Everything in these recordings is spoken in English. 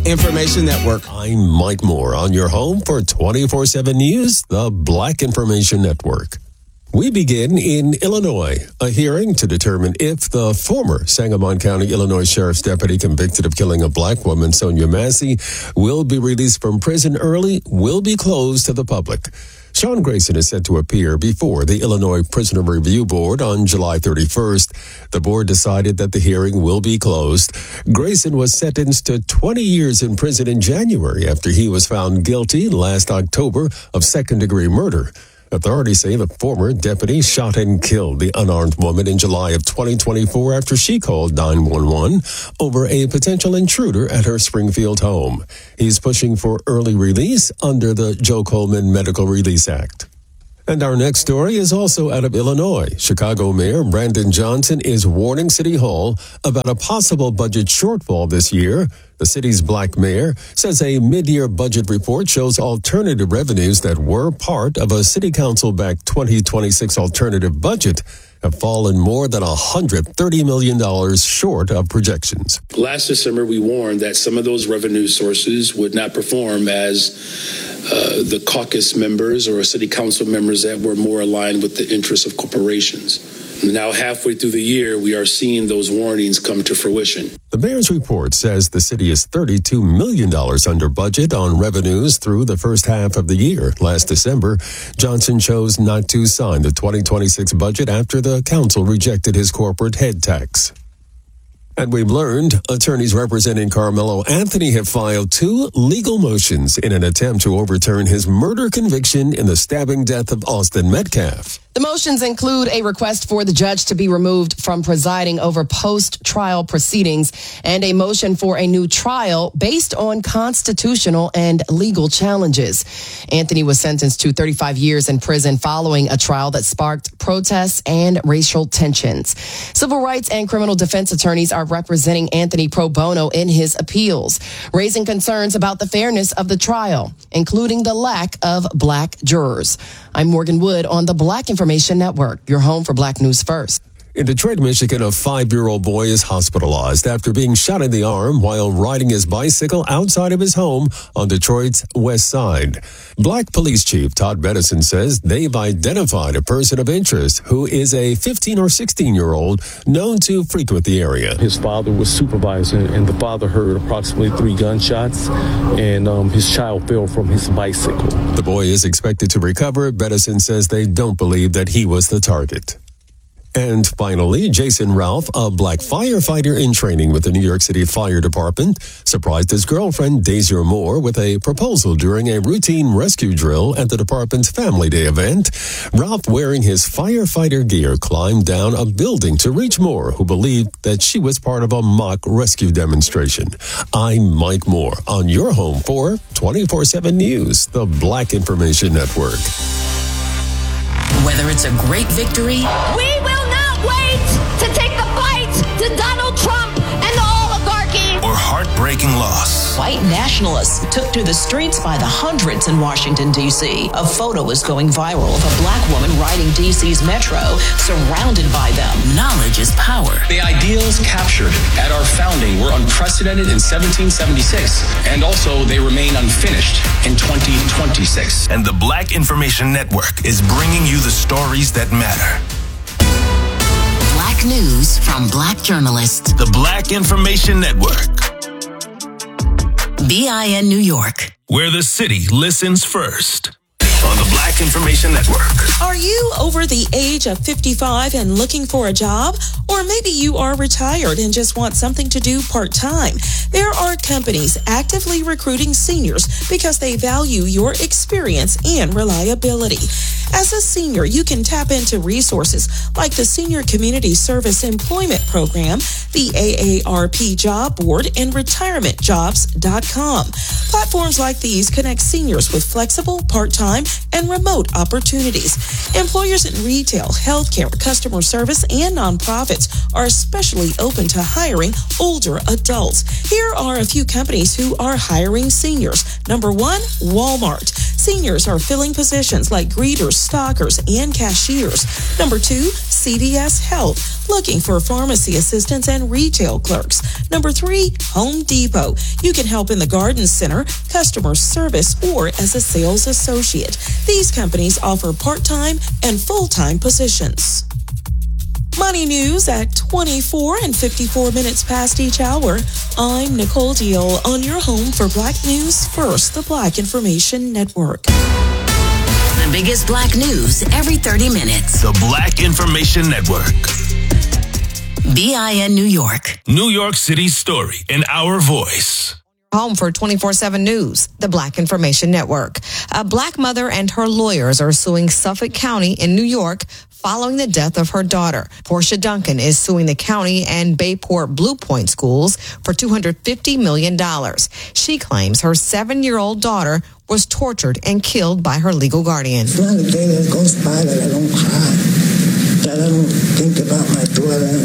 Information Network. I'm Mike Moore on your home for 24/7 News, the Black Information Network. We begin in Illinois, a hearing to determine if the former Sangamon County, Illinois Sheriff's deputy convicted of killing a black woman, Sonia Massey, will be released from prison early, will be closed to the public. Sean Grayson is set to appear before the Illinois Prisoner Review Board on July 31st. The board decided that the hearing will be closed. Grayson was sentenced to 20 years in prison in January after he was found guilty last October of second-degree murder. Authorities say the former deputy shot and killed the unarmed woman in July of 2024 after she called 911 over a potential intruder at her Springfield home. He's pushing for early release under the Joe Coleman Medical Release Act. And our next story is also out of Illinois. Chicago Mayor Brandon Johnson is warning City Hall about a possible budget shortfall this year. The city's black mayor says a mid-year budget report shows alternative revenues that were part of a city council-backed 2026 alternative budget have fallen more than $130 million short of projections. Last December, we warned that some of those revenue sources would not perform as the caucus members or city council members that were more aligned with the interests of corporations. Now, halfway through the year, we are seeing those warnings come to fruition. The mayor's report says the city is $32 million under budget on revenues through the first half of the year. Last December, Johnson chose not to sign the 2026 budget after the council rejected his corporate head tax. And we've learned attorneys representing Carmelo Anthony have filed 2 legal motions in an attempt to overturn his murder conviction in the stabbing death of Austin Metcalf. The motions include a request for the judge to be removed from presiding over post-trial proceedings and a motion for a new trial based on constitutional and legal challenges. Anthony was sentenced to 35 years in prison following a trial that sparked protests and racial tensions. Civil rights and criminal defense attorneys are representing Anthony pro bono in his appeals, raising concerns about the fairness of the trial, including the lack of black jurors. I'm Morgan Wood on the Black Information Network, your home for Black News First. In Detroit, Michigan, a 5-year-old boy is hospitalized after being shot in the arm while riding his bicycle outside of his home on Detroit's west side. Black Police Chief Todd Bedison says they've identified a person of interest who is a 15 or 16-year-old known to frequent the area. His father was supervising, and the father heard approximately 3 gunshots, and his child fell from his bicycle. The boy is expected to recover. Bedison says they don't believe that he was the target. And finally, Jason Ralph, a black firefighter in training with the New York City Fire Department, surprised his girlfriend, Daisy Moore, with a proposal during a routine rescue drill at the department's Family Day event. Ralph, wearing his firefighter gear, climbed down a building to reach Moore, who believed that she was part of a mock rescue demonstration. I'm Mike Moore on your home for 24/7 News, the Black Information Network. Whether it's a great victory, we will not wait to take the fight to Donald Trump and the oligarchy, or heartbreaking loss. White nationalists took to the streets by the hundreds in Washington, D.C. A photo is going viral of a black woman riding D.C.'s metro, surrounded by them. Knowledge is power. The ideals captured at our founding were unprecedented in 1776, and also they remain unfinished in 2026. And the Black Information Network is bringing you the stories that matter. Black news from black journalists. The Black Information Network. BIN New York, where the city listens first. On the Black Information Network. Are you over the age of 55 and looking for a job? Or maybe you are retired and just want something to do part-time. There are companies actively recruiting seniors because they value your experience and reliability. As a senior, you can tap into resources like the Senior Community Service Employment Program, the AARP Job Board, and RetirementJobs.com. Platforms like these connect seniors with flexible, part-time, and remote opportunities. Employers in retail, healthcare, customer service, and nonprofits are especially open to hiring older adults. Here are a few companies who are hiring seniors. Number 1, Walmart. Seniors are filling positions like greeters, stockers, and cashiers. Number 2, CVS Health, looking for pharmacy assistants and retail clerks. Number 3, Home Depot. You can help in the garden center, customer service, or as a sales associate. These companies offer part-time and full-time positions. Money news at 24 and 54 minutes past each hour. I'm Nicole Deal on your home for Black News First, the Black Information Network. The biggest Black news every 30 minutes. The Black Information Network. BIN New York. New York City's story in our voice. Home for 24/7 News, the Black Information Network. A Black mother and her lawyers are suing Suffolk County in New York following the death of her daughter. Portia Duncan is suing the county and Bayport Blue Point schools for $250 million. She claims her 7-year-old daughter was tortured and killed by her legal guardian. It's not a day that goes by that I don't cry, that I don't think about my daughter,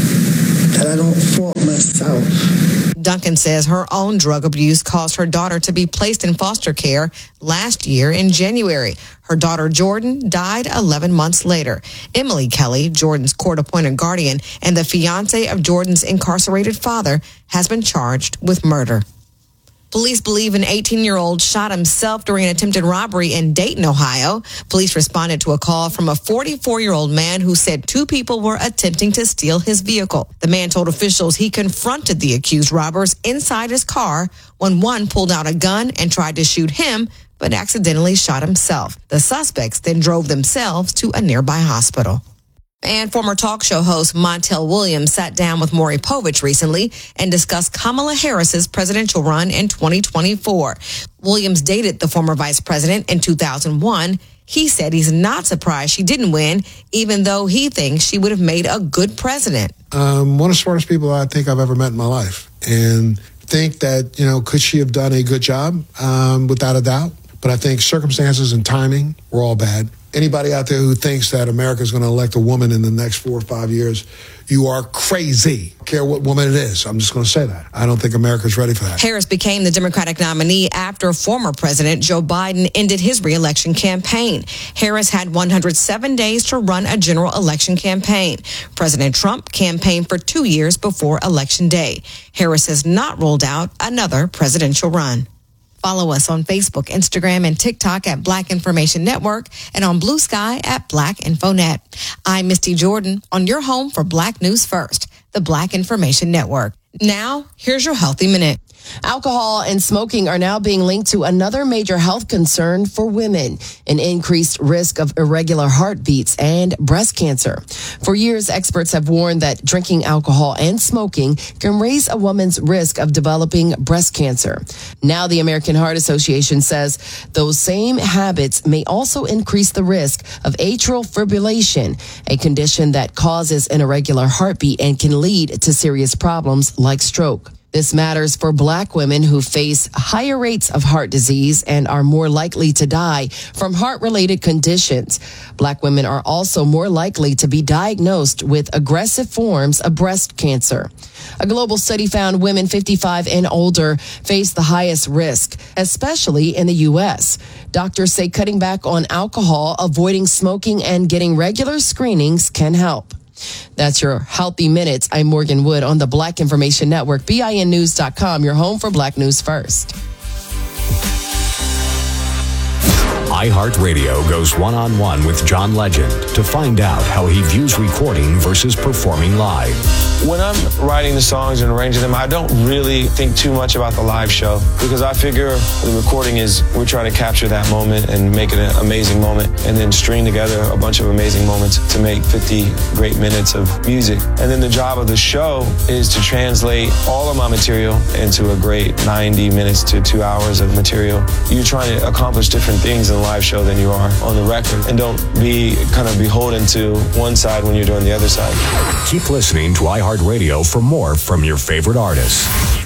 that I don't fault myself. Duncan says her own drug abuse caused her daughter to be placed in foster care last year in January. Her daughter, Jordan, died 11 months later. Emily Kelly, Jordan's court-appointed guardian and the fiance of Jordan's incarcerated father, has been charged with murder. Police believe an 18-year-old shot himself during an attempted robbery in Dayton, Ohio. Police responded to a call from a 44-year-old man who said 2 people were attempting to steal his vehicle. The man told officials he confronted the accused robbers inside his car when one pulled out a gun and tried to shoot him, but accidentally shot himself. The suspects then drove themselves to a nearby hospital. And former talk show host Montel Williams sat down with Maury Povich recently and discussed Kamala Harris's presidential run in 2024. Williams dated the former vice president in 2001. He said he's not surprised she didn't win, even though he thinks she would have made a good president. One of the smartest people I think I've ever met in my life. And think that, could she have done a good job? Without a doubt. But I think circumstances and timing were all bad. Anybody out there who thinks that America is going to elect a woman in the next 4 or 5 years, you are crazy. I don't care what woman it is. I'm just going to say that. I don't think America's ready for that. Harris became the Democratic nominee after former President Joe Biden ended his re-election campaign. Harris had 107 days to run a general election campaign. President Trump campaigned for 2 years before Election Day. Harris has not ruled out another presidential run. Follow us on Facebook, Instagram, and TikTok at Black Information Network and on Blue Sky at Black InfoNet. I'm Misty Jordan on your home for Black News First, the Black Information Network. Now, here's your Healthy Minute. Alcohol and smoking are now being linked to another major health concern for women, an increased risk of irregular heartbeats and breast cancer. For years, experts have warned that drinking alcohol and smoking can raise a woman's risk of developing breast cancer. Now, the American Heart Association says those same habits may also increase the risk of atrial fibrillation, a condition that causes an irregular heartbeat and can lead to serious problems like stroke. This matters for Black women who face higher rates of heart disease and are more likely to die from heart-related conditions. Black women are also more likely to be diagnosed with aggressive forms of breast cancer. A global study found women 55 and older face the highest risk, especially in the U.S. Doctors say cutting back on alcohol, avoiding smoking, and getting regular screenings can help. That's your Healthy Minutes. I'm Morgan Wood on the Black Information Network, BINnews.com, your home for Black News First. iHeartRadio goes one-on-one with John Legend to find out how he views recording versus performing live. When I'm writing the songs and arranging them, I don't really think too much about the live show because I figure the recording is we're trying to capture that moment and make it an amazing moment and then string together a bunch of amazing moments to make 50 great minutes of music. And then the job of the show is to translate all of my material into a great 90 minutes to 2 hours of material. You're trying to accomplish different things in a live show than you are on the record, and don't be kind of beholden to one side when you're doing the other side. Keep listening to iHeartRadio for more from your favorite artists.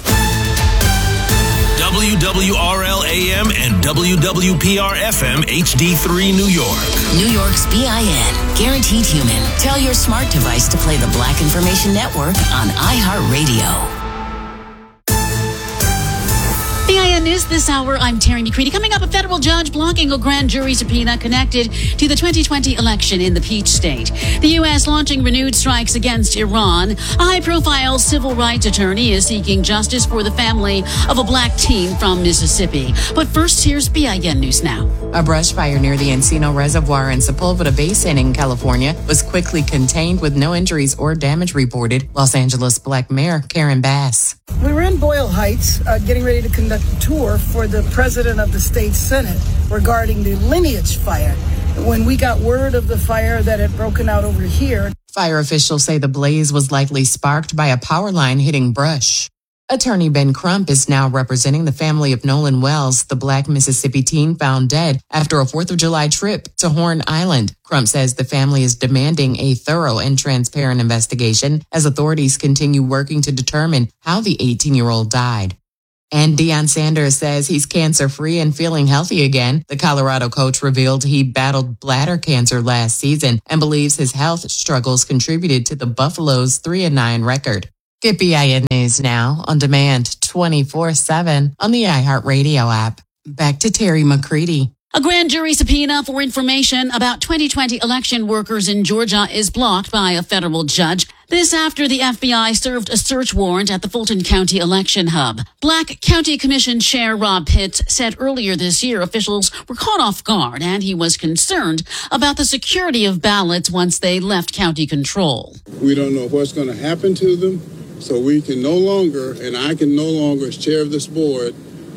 WWRL-AM and WWPR-FM HD3 New York. New York's BIN. Guaranteed Human. Tell your smart device to play the Black Information Network on iHeartRadio. BIN News News this hour. I'm Terry McCready. Coming up, a federal judge blocking a grand jury subpoena connected to the 2020 election in the Peach State. The U.S. launching renewed strikes against Iran. A high-profile civil rights attorney is seeking justice for the family of a black teen from Mississippi. But first, here's BIN News Now. A brush fire near the Encino Reservoir in Sepulveda Basin in California was quickly contained with no injuries or damage reported. Los Angeles Black Mayor Karen Bass. We were in Boyle Heights getting ready to conduct a tour for the president of the state senate regarding the Lineage fire when we got word of the fire that had broken out over here. Fire officials say the blaze was likely sparked by a power line hitting brush. Attorney Ben Crump is now representing the family of Nolan Wells, the black Mississippi teen found dead after a 4th of July trip to Horn Island. Crump says the family is demanding a thorough and transparent investigation as authorities continue working to determine how the 18-year-old died. And Deion Sanders says he's cancer-free and feeling healthy again. The Colorado coach revealed he battled bladder cancer last season and believes his health struggles contributed to the Buffalo's 3-9 record. Get BIN News Now on demand 24/7 on the iHeartRadio app. Back to Terry McCready. A grand jury subpoena for information about 2020 election workers in Georgia is blocked by a federal judge. This after the FBI served a search warrant at the Fulton County election hub. Black County Commission Chair Rob Pitts said earlier this year officials were caught off guard and he was concerned about the security of ballots once they left county control. We don't know what's going to happen to them, so we can no longer, and I can no longer as chair of this board,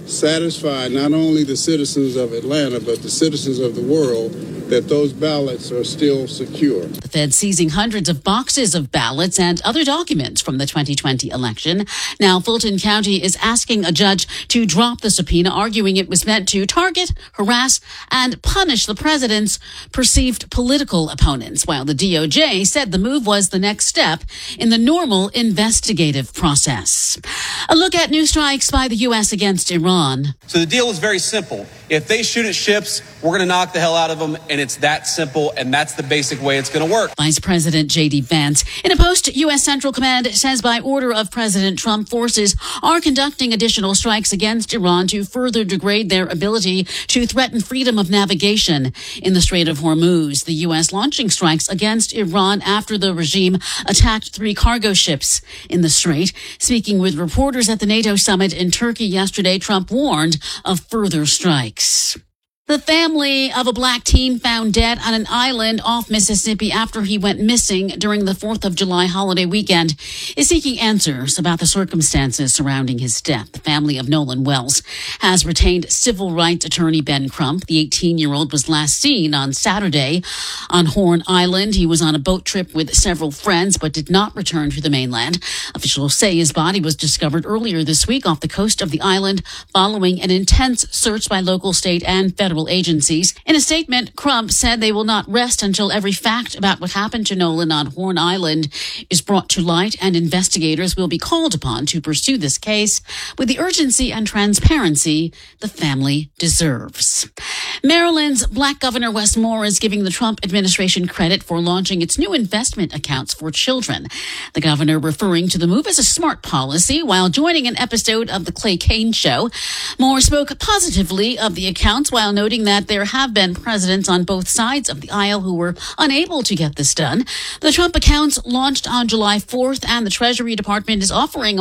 satisfy not only the citizens of Atlanta, but the citizens of the world that those ballots are still secure. The Fed seizing hundreds of boxes of ballots and other documents from the 2020 election. Now, Fulton County is asking a judge to drop the subpoena, arguing it was meant to target, harass, and punish the president's perceived political opponents, while the DOJ said the move was the next step in the normal investigative process. A look at new strikes by the U.S. against Iran. So the deal is very simple. If they shoot at ships, we're going to knock the hell out of them, and it's that simple, and that's the basic way it's going to work. Vice President J.D. Vance, in a post, U.S. Central Command says by order of President Trump, forces are conducting additional strikes against Iran to further degrade their ability to threaten freedom of navigation in the Strait of Hormuz. The U.S. launching strikes against Iran after the regime attacked 3 cargo ships in the strait. Speaking with reporters at the NATO summit in Turkey yesterday, Trump warned of further strikes. The family of a black teen found dead on an island off Mississippi after he went missing during the 4th of July holiday weekend is seeking answers about the circumstances surrounding his death. The family of Nolan Wells has retained civil rights attorney Ben Crump. The 18-year-old was last seen on Saturday on Horn Island. He was on a boat trip with several friends but did not return to the mainland. Officials say his body was discovered earlier this week off the coast of the island following an intense search by local, state, and federal agencies. In a statement, Crump said they will not rest until every fact about what happened to Nolan on Horn Island is brought to light, and investigators will be called upon to pursue this case with the urgency and transparency the family deserves. Maryland's Black Governor Wes Moore is giving the Trump administration credit for launching its new investment accounts for children. The governor referring to the move as a smart policy while joining an episode of The Clay Kane Show. Moore spoke positively of the accounts while noting that there have been presidents on both sides of the aisle who were unable to get this done. The Trump accounts launched on July 4th, and the Treasury Department is offering a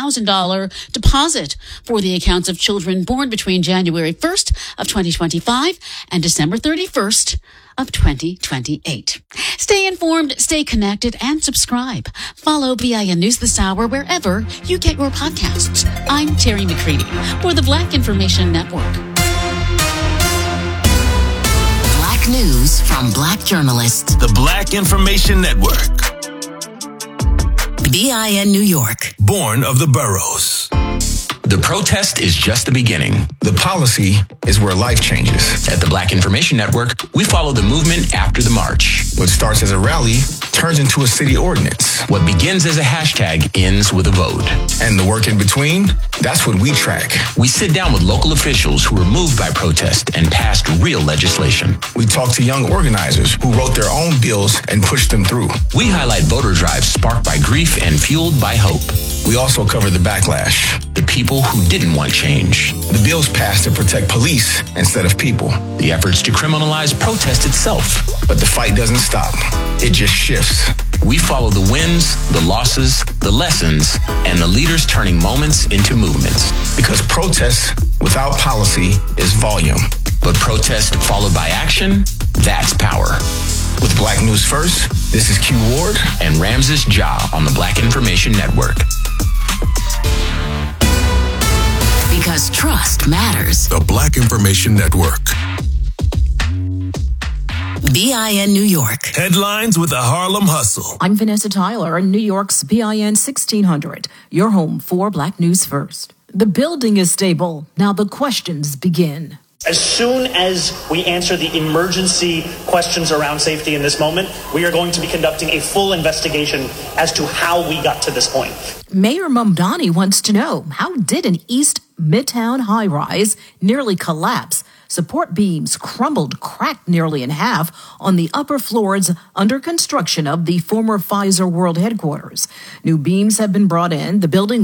$1,000 deposit for the accounts of children born between January 1st of 2025 and December 31st of 2028. Stay informed, stay connected, and subscribe. Follow BIN News this hour wherever you get your podcasts. I'm Terry McCready for the Black Information Network. News from Black journalists. The Black Information Network. BIN New York. Born of the boroughs. The protest is just the beginning. The policy is where life changes. At the Black Information Network, we follow the movement after the march. What starts as a rally turns into a city ordinance. What begins as a hashtag ends with a vote. And the work in between, that's what we track. We sit down with local officials who were moved by protest and passed real legislation. We talk to young organizers who wrote their own bills and pushed them through. We highlight voter drives sparked by grief and fueled by hope. We also cover the backlash. The people who didn't want change. The bills passed to protect police instead of people. The efforts to criminalize protest itself. But the fight doesn't stop. It just shifts. We follow the wins, the losses, the lessons, and the leaders turning moments into movements. Because protest without policy is volume. But protest followed by action, that's power. With Black News First, this is Q Ward and Ramses Ja on the Black Information Network. Because trust matters. The Black Information Network. BIN New York. Headlines with the Harlem Hustle. I'm Vanessa Tyler in New York's BIN 1600, your home for Black News First. The building is stable. Now the questions begin. As soon as we answer the emergency questions around safety in this moment, we are going to be conducting a full investigation as to how we got to this point. Mayor Mamdani wants to know, how did an East Midtown high-rise nearly collapse? Support beams crumbled, cracked nearly in half on the upper floors under construction of the former Pfizer World headquarters. New beams have been brought in. The building